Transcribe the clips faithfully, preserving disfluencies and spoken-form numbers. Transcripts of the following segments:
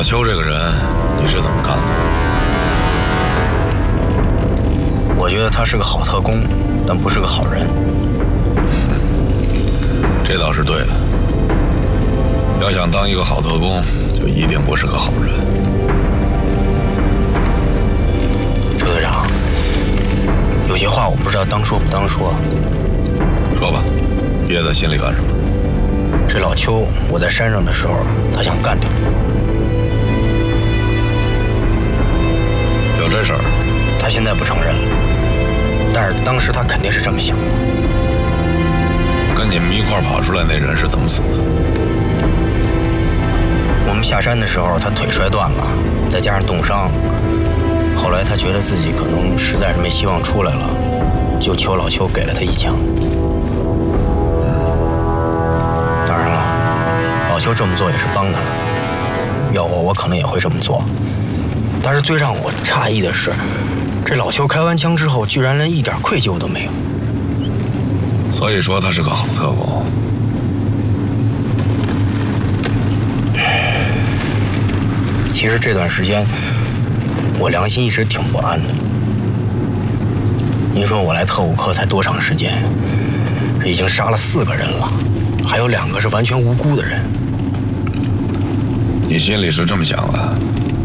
老邱这个人，你是怎么看的？ 我觉得他是个好特工，但不是个好人。 这倒是对的。要想当一个好特工，就一定不是个好人。 周队长，有些话我不知道当说不当说。 说吧，憋在心里干什么？ 这老邱，我在山上的时候，他想干掉我。 有这事儿？ 他现在不承认了，但是当时他肯定是这么想的。 跟你们一块儿跑出来那人是怎么死的？ 我们下山的时候，他腿摔断了，再加上冻伤，后来他觉得自己可能实在是没希望出来了，就求老邱给了他一枪。当然了，老邱这么做也是帮他的，要我我可能也会这么做。但是最让我诧异的是，这老邱开完枪之后，居然连一点愧疚都没有。 所以说他是个好特工。 其实这段时间，我良心一直挺不安的。您说我来特务科才多长时间？已经杀了四个人了，还有两个是完全无辜的人。 你心里是这么想的？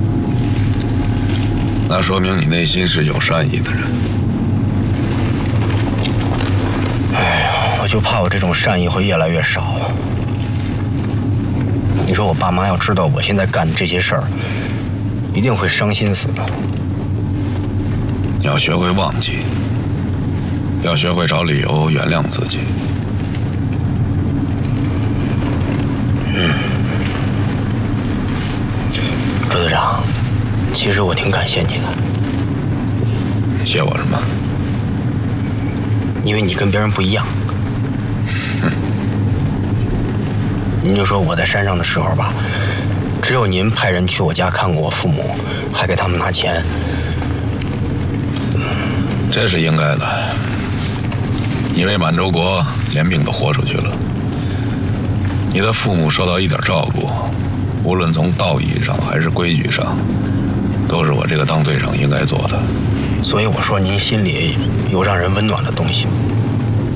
那说明你内心是有善意的人。 哎呀，我就怕我这种善意会越来越少。你说我爸妈要知道我现在干的这些事儿，一定会伤心死的。 你要学会忘记，要学会找理由原谅自己。 嗯，周队长，其实我挺感谢你的。 谢我什么？ 因为你跟别人不一样。您就说我在山上的时候吧，只有您派人去我家看过我父母，还给他们拿钱。 这是应该的。你为满洲国连命都豁出去了，你的父母受到一点照顾，无论从道义上还是规矩上，都是我这个当队长应该做的。 所以我说您心里有让人温暖的东西。